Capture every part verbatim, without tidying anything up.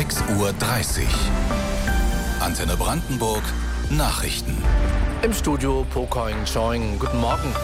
sechs Uhr dreißig. Antenne Brandenburg, Nachrichten. Im Studio Pocoing Choing. Guten Morgen.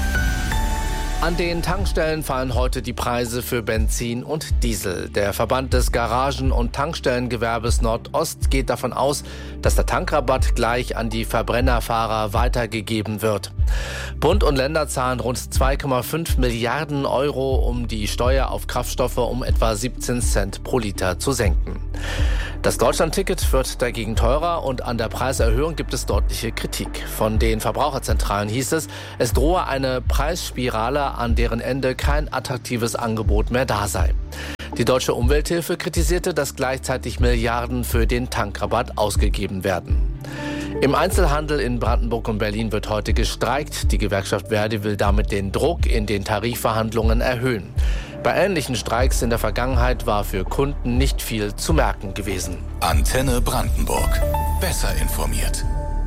An den Tankstellen fallen heute die Preise für Benzin und Diesel. Der Verband des Garagen- und Tankstellengewerbes Nordost geht davon aus, dass der Tankrabatt gleich an die Verbrennerfahrer weitergegeben wird. Bund und Länder zahlen rund zwei Komma fünf Milliarden Euro, um die Steuer auf Kraftstoffe um etwa siebzehn Cent pro Liter zu senken. Das Deutschlandticket wird dagegen teurer und an der Preiserhöhung gibt es deutliche Kritik. Von den Verbraucherzentralen hieß es, es drohe eine Preisspirale, an deren Ende kein attraktives Angebot mehr da sei. Die Deutsche Umwelthilfe kritisierte, dass gleichzeitig Milliarden für den Tankrabatt ausgegeben werden. Im Einzelhandel in Brandenburg und Berlin wird heute gestreikt. Die Gewerkschaft Verdi will damit den Druck in den Tarifverhandlungen erhöhen. Bei ähnlichen Streiks in der Vergangenheit war für Kunden nicht viel zu merken gewesen. Antenne Brandenburg. Besser informiert.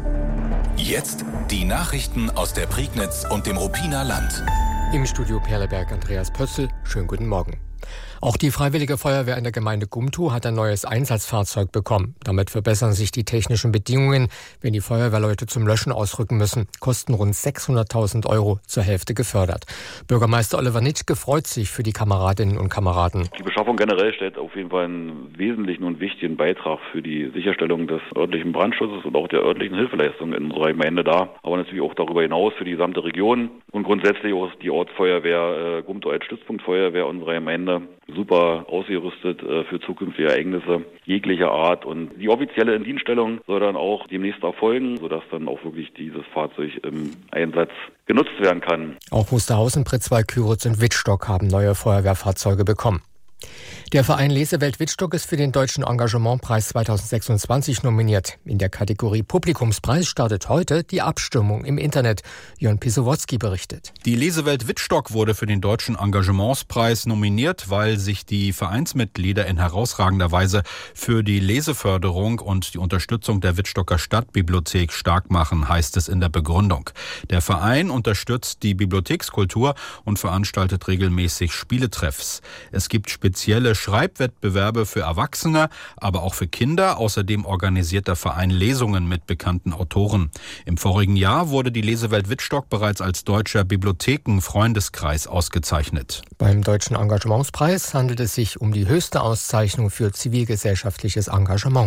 Jetzt die Nachrichten aus der Prignitz und dem Ruppiner Land. Im Studio Perleberg Andreas Pötzl. Schönen guten Morgen. Auch die Freiwillige Feuerwehr in der Gemeinde Gumtow hat ein neues Einsatzfahrzeug bekommen. Damit verbessern sich die technischen Bedingungen, wenn die Feuerwehrleute zum Löschen ausrücken müssen. Kosten rund sechshunderttausend Euro, zur Hälfte gefördert. Bürgermeister Oliver Nitschke freut sich für die Kameradinnen und Kameraden. Die Beschaffung generell stellt auf jeden Fall einen wesentlichen und wichtigen Beitrag für die Sicherstellung des örtlichen Brandschutzes und auch der örtlichen Hilfeleistung in unserer Gemeinde dar. Aber natürlich auch darüber hinaus für die gesamte Region und grundsätzlich auch die Ortsfeuerwehr äh, Gumtow als Stützpunktfeuerwehr unserer Gemeinde. Super ausgerüstet äh, für zukünftige Ereignisse jeglicher Art. Und die offizielle Indienststellung soll dann auch demnächst erfolgen, sodass dann auch wirklich dieses Fahrzeug im Einsatz genutzt werden kann. Auch Wusterhausen, Pritzwalk, Küritz und Wittstock haben neue Feuerwehrfahrzeuge bekommen. Der Verein Lesewelt Wittstock ist für den Deutschen Engagementpreis zweitausendsechsundzwanzig nominiert. In der Kategorie Publikumspreis startet heute die Abstimmung im Internet. Jörn Pisowotzki berichtet. Die Lesewelt Wittstock wurde für den Deutschen Engagementspreis nominiert, weil sich die Vereinsmitglieder in herausragender Weise für die Leseförderung und die Unterstützung der Wittstocker Stadtbibliothek stark machen, heißt es in der Begründung. Der Verein unterstützt die Bibliothekskultur und veranstaltet regelmäßig Spieletreffs. Es gibt spezielle Schreibwettbewerbe für Erwachsene, aber auch für Kinder. Außerdem organisiert der Verein Lesungen mit bekannten Autoren. Im vorigen Jahr wurde die Lesewelt Wittstock bereits als deutscher Bibliotheken-Freundeskreis ausgezeichnet. Beim Deutschen Engagementspreis handelt es sich um die höchste Auszeichnung für zivilgesellschaftliches Engagement.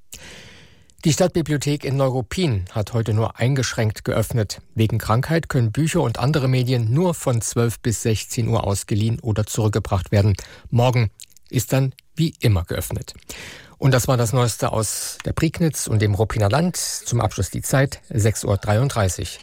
Die Stadtbibliothek in Neuruppin hat heute nur eingeschränkt geöffnet. Wegen Krankheit können Bücher und andere Medien nur von zwölf bis sechzehn Uhr ausgeliehen oder zurückgebracht werden. Morgen ist dann wie immer geöffnet. Und das war das Neueste aus der Prignitz und dem Ruppiner Land. Zum Abschluss die Zeit, sechs Uhr dreiunddreißig.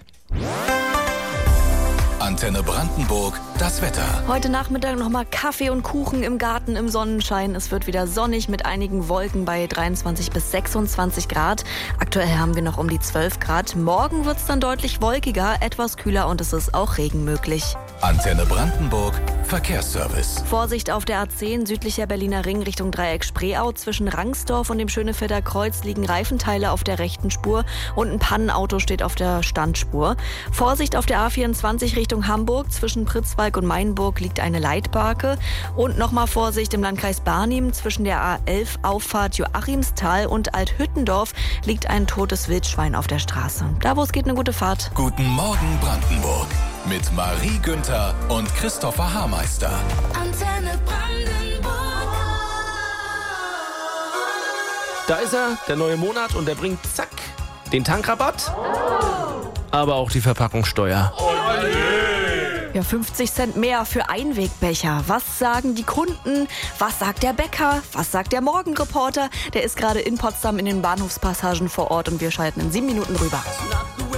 Antenne Brandenburg, das Wetter. Heute Nachmittag nochmal Kaffee und Kuchen im Garten im Sonnenschein. Es wird wieder sonnig mit einigen Wolken bei dreiundzwanzig bis sechsundzwanzig Grad. Aktuell haben wir noch um die zwölf Grad. Morgen wird es dann deutlich wolkiger, etwas kühler und es ist auch Regen möglich. Antenne Brandenburg, Verkehrsservice. Vorsicht auf der A zehn, südlicher Berliner Ring Richtung Dreieck Spreeau. Zwischen Rangsdorf und dem Schönefelder Kreuz liegen Reifenteile auf der rechten Spur und ein Pannenauto steht auf der Standspur. Vorsicht auf der A vierundzwanzig Richtung Hamburg. Zwischen Pritzwalk und Mainburg liegt eine Leitbarke. Und nochmal Vorsicht im Landkreis Barnim. Zwischen der A elf Auffahrt Joachimsthal und Althüttendorf liegt ein totes Wildschwein auf der Straße. Da, wo es geht, eine gute Fahrt. Guten Morgen Brandenburg. Mit Marie Günther und Christopher Haarmeister. Antenne Brandenburg. Da ist er, der neue Monat, und der bringt, zack, den Tankrabatt, aber auch die Verpackungssteuer. Ja, fünfzig Cent mehr für Einwegbecher. Was sagen die Kunden? Was sagt der Bäcker? Was sagt der Morgenreporter? Der ist gerade in Potsdam in den Bahnhofspassagen vor Ort und wir schalten in sieben Minuten rüber.